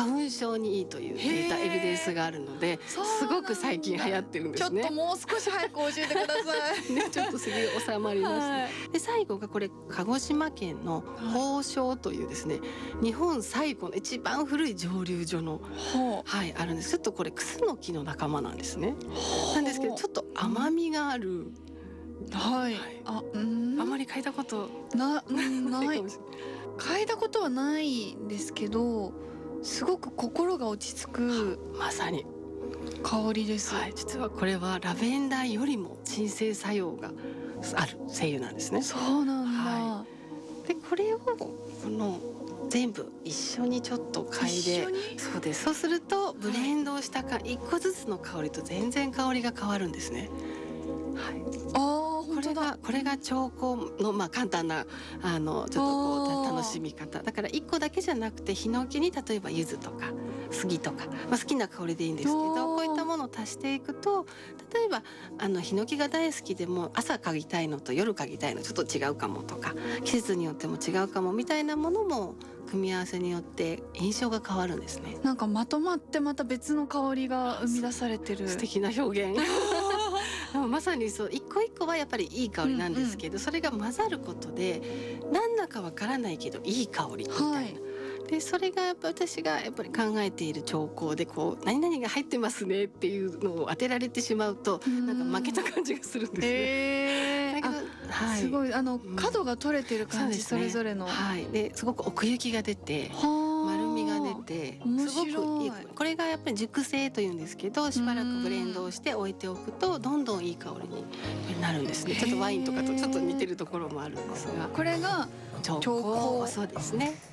花粉症にいいというデータエビデンスがあるので、すごく最近流行ってるんですね。 ちょっともう少し早く教えてくださいね、ちょっと次収まりました、はい、で最後がこれ鹿児島県の宝生というですね、日本最古の一番古い蒸留所の、はい、あるんです。ちょっとこれクスノキの仲間なんですね。なんですけどちょっと甘みがある、 はい、 あまり嗅いだことない嗅いだことはないんですけど、すごく心が落ち着くまさに香りです、 はい、実はこれはラベンダーよりも鎮静作用がある精油なんですね。 そうなんだ、 はい、でこれを全部一緒にちょっと嗅いで、そうです。そうするとブレンドをした一個ずつの香りと全然香りが変わるんですね。はい、これが調香の、簡単なちょっとこう楽しみ方だから、1個だけじゃなくてヒノキに例えば柚子とか杉とか、好きな香りでいいんですけど、こういったものを足していくと、例えばヒノキが大好きでも朝嗅ぎたいのと夜嗅ぎたいのちょっと違うかもとか、季節によっても違うかもみたいなものも組み合わせによって印象が変わるんですね。 なんかまとまってまた別の香りが生み出されてる素敵な表現まさにそう、一個一個はやっぱりいい香りなんですけど、それが混ざることで何だかわからないけどいい香りみたいな、はい、でそれがやっぱ私がやっぱり考えている調香で何々が入ってますねっていうのを当てられてしまうとなんか負けた感じがするんですね。だけど、はい、 すごい角が取れてる感じ、それぞれの、 はい、ですごく奥行きが出て丸みが出てすごくいい。これがやっぱり熟成というんですけど、しばらくブレンドをして置いておくとどんどんいい香りになるんですね。ちょっとワインとかとちょっと似てるところもあるんですが、 これが調香、そうですね。